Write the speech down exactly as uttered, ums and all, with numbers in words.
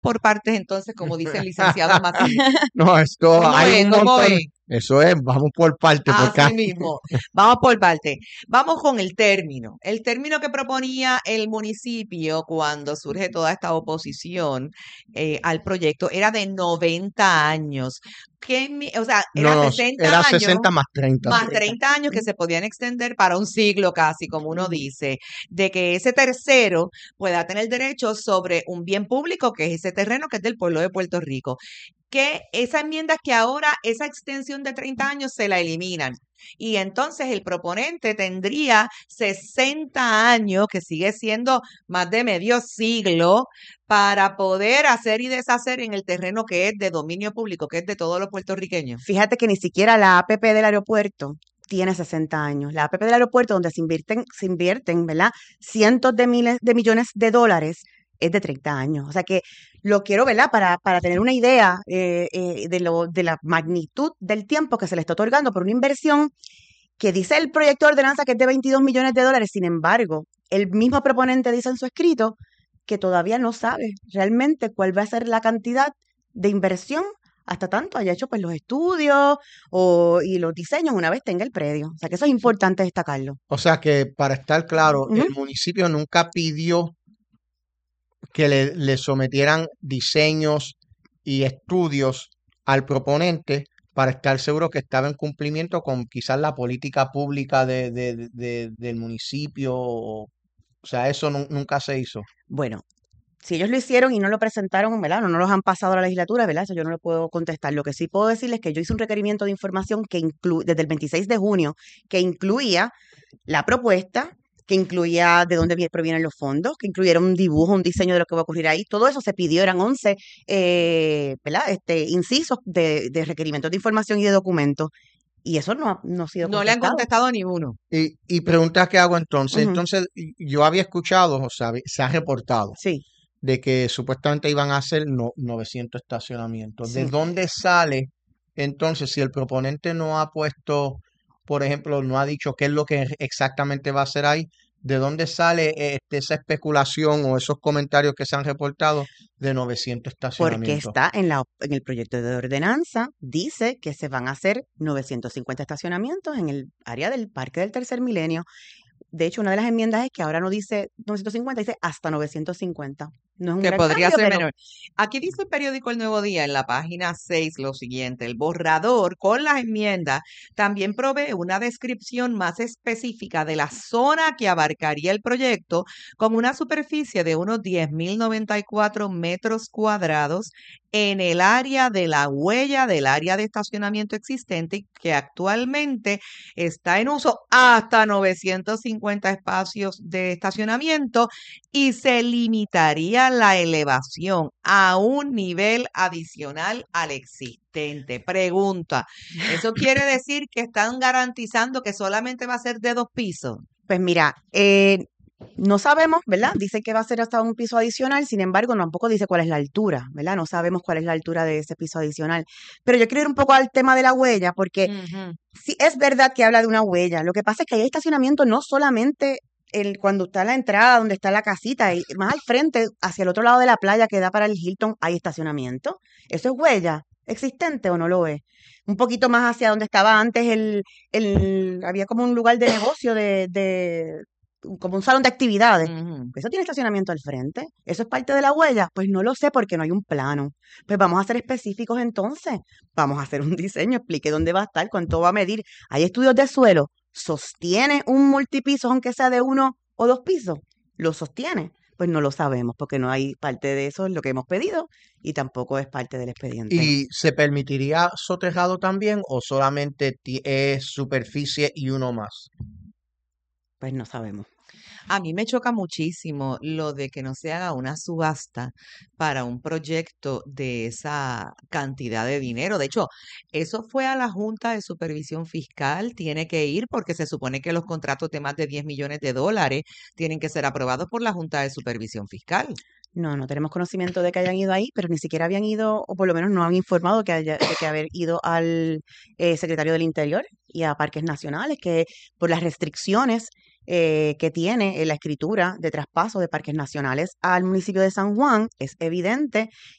por partes entonces, como dice el licenciado Maciel. No, esto ¿Cómo hay es? un ¿Cómo montón. es? Eso es, vamos por parte, porque Así hay- mismo. Vamos por parte. Vamos con el término. El término que proponía el municipio cuando surge toda esta oposición eh, al proyecto era de noventa años. Que, mi- o sea, no, era no, sesenta era años sesenta más treinta. más treinta años que se podían extender para un siglo casi, como uno dice, de que ese tercero pueda tener derecho sobre un bien público, que es ese terreno que es del pueblo de Puerto Rico. Que esa enmienda es que ahora esa extensión de treinta años se la eliminan. Y entonces el proponente tendría sesenta años, que sigue siendo más de medio siglo, para poder hacer y deshacer en el terreno que es de dominio público, que es de todos los puertorriqueños. Fíjate que ni siquiera la A P P del aeropuerto tiene sesenta años. La A P P del aeropuerto, donde se invierten, se invierten, ¿verdad? Cientos de miles de millones de dólares, es de treinta años. O sea que lo quiero, ¿verdad? Para, para tener una idea eh, eh, de, lo, de la magnitud del tiempo que se le está otorgando por una inversión que dice el proyecto de ordenanza que es de veintidós millones de dólares. Sin embargo, el mismo proponente dice en su escrito que todavía no sabe realmente cuál va a ser la cantidad de inversión hasta tanto haya hecho pues los estudios o, y los diseños una vez tenga el predio. O sea que eso es importante destacarlo. O sea que, para estar claro, Ujú. el municipio nunca pidió que le, le sometieran diseños y estudios al proponente para estar seguro que estaba en cumplimiento con quizás la política pública de, de- de- del municipio. O, o sea, eso nu- nunca se hizo. Bueno, si ellos lo hicieron y no lo presentaron, ¿verdad? No, no los han pasado a la legislatura, ¿verdad? Eso yo no lo puedo contestar. Lo que sí puedo decirles es que yo hice un requerimiento de información que inclu desde el veintiséis de junio, que incluía la propuesta, que incluía de dónde vi- provienen los fondos, que incluyera un dibujo, un diseño de lo que va a ocurrir ahí. Todo eso se pidió, eran once, eh, ¿verdad? Este, incisos de, de requerimientos de información y de documentos. Y eso no, ha- no ha sido No le han contestado. contestado ni uno. Y, y preguntas que hago entonces. Ujú. Entonces, y- yo había escuchado, o sea, se ha reportado Sí, de que supuestamente iban a hacer no- novecientos estacionamientos. ¿De sí. dónde sale entonces si el proponente no ha puesto, por ejemplo, no ha dicho qué es lo que exactamente va a hacer ahí? ¿De dónde sale este, esa especulación o esos comentarios que se han reportado de novecientos Porque estacionamientos? está en la, en el proyecto de ordenanza, dice que se van a hacer novecientos cincuenta estacionamientos en el área del Parque del Tercer Milenio. De hecho, una de las enmiendas es que ahora no dice novecientos cincuenta, dice hasta novecientos cincuenta. No es un Que gran podría cambio, ser pero menor. Aquí dice el periódico El Nuevo Día en la página seis lo siguiente: el borrador con las enmiendas también provee una descripción más específica de la zona que abarcaría el proyecto, con una superficie de unos diez mil noventa y cuatro metros cuadrados en el área de la huella del área de estacionamiento existente, que actualmente está en uso hasta novecientos cincuenta espacios de estacionamiento, y se limitaría la elevación a un nivel adicional al existente. Pregunta, ¿eso quiere decir que están garantizando que solamente va a ser de dos pisos? pues mira, eh, no sabemos, ¿verdad? Dice que va a ser hasta un piso adicional, sin embargo, tampoco dice cuál es la altura, ¿verdad? No sabemos cuál es la altura de ese piso adicional. Pero yo quiero ir un poco al tema de la huella, porque Ujú. sí es verdad que habla de una huella. Lo que pasa es que hay estacionamiento no solamente el, cuando está la entrada, donde está la casita, y más al frente, hacia el otro lado de la playa que da para el Hilton, hay estacionamiento. ¿Eso es huella existente o no lo es? Un poquito más hacia donde estaba antes el, el había como un lugar de negocio de, de como un salón de actividades. Ujú. ¿Eso tiene estacionamiento al frente? ¿Eso es parte de la huella? Pues no lo sé porque no hay un plano. Pues vamos a ser específicos entonces. Vamos a hacer un diseño, explique dónde va a estar, cuánto va a medir. Hay estudios de suelo. ¿Sostiene un multipiso aunque sea de uno o dos pisos? ¿Lo sostiene? Pues no lo sabemos porque no hay parte de eso en lo que hemos pedido y tampoco es parte del expediente. ¿Y se permitiría soterrado también o solamente ti- es superficie y uno más? Pues no sabemos. A mí me choca muchísimo lo de que no se haga una subasta para un proyecto de esa cantidad de dinero. De hecho, eso fue a la Junta de Supervisión Fiscal, tiene que ir porque se supone que los contratos de más de diez millones de dólares tienen que ser aprobados por la Junta de Supervisión Fiscal. No, no tenemos conocimiento de que hayan ido ahí, pero ni siquiera habían ido, o por lo menos no han informado que haya, de que haber ido al eh, secretario del Interior y a Parques Nacionales, que por las restricciones eh, que tiene en la escritura de traspaso de parques nacionales al municipio de San Juan, es evidente